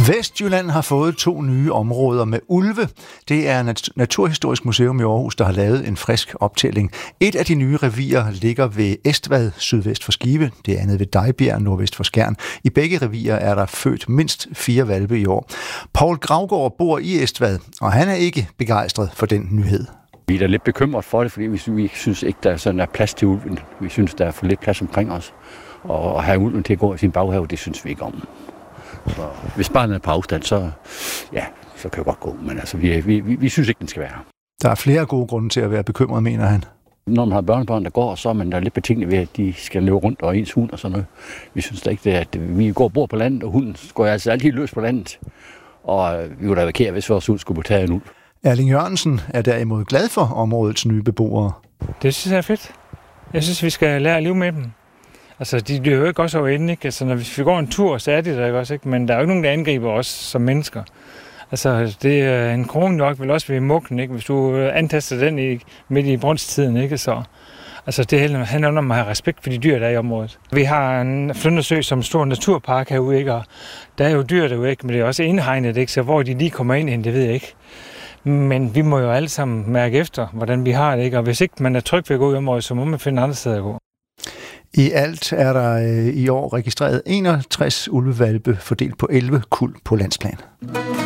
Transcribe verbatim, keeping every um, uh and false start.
Vestjylland har fået to nye områder med ulve. Det er Nat- Naturhistorisk Museum i Aarhus, der har lavet en frisk optælling. Et af de nye revier ligger ved Estvad, sydvest for Skive. Det andet ved Dejbjerg, nordvest for Skjern. I begge revier er der født mindst fire hvalpe i år. Poul Gravgaard bor i Estvad, og han er ikke begejstret for den nyhed. Vi er da lidt bekymret for det, fordi vi synes ikke, der er sådan er plads til ulven. Vi synes, der er for lidt plads omkring os. Og at have ulven til at gå i sin baghave, det synes vi ikke om. Så hvis barnet er på afstand, så, ja, så kan det godt gå. Men altså, vi, vi, vi synes ikke, den skal være her. Der er flere gode grunde til at være bekymret, mener han. Når man har børnebørn, der går, så er man der lidt betænkelig ved, at de skal løbe rundt og ens hund og sådan noget. Vi synes da ikke, at vi går og bor på landet, og hunden går altså altid løs på landet. Og vi ville da være kære, hvis vores hund skulle tage en ulv. Erling Jørgensen er derimod glad for områdets nye beboere. Det synes jeg er fedt. Jeg synes, vi skal lære at leve med dem. Altså, de dør jo ikke også over enden, ikke? Altså, når vi går en tur, så er de der ikke også, ikke? Men der er jo ikke nogen, der angriber os som mennesker. Altså, det er en kronhjort vil også være mukken, ikke? Hvis du antaster den i, midt i brunsttiden, ikke? Så, altså, det handler om at have respekt for de dyr, der er i området. Vi har en Flyndersø som stor naturpark herude, ikke? Og der er jo dyr derude, ikke? Men det er også indhegnet, ikke? Så hvor de lige kommer ind hen, det ved jeg ikke. Men vi må jo alle sammen mærke efter, hvordan vi har det, ikke? Og hvis ikke man er tryg ved at gå i området, så må man finde andre steder at gå. I alt er der øh, i år registreret enogtres ulvehvalpe fordelt på elleve kuld på landsplan.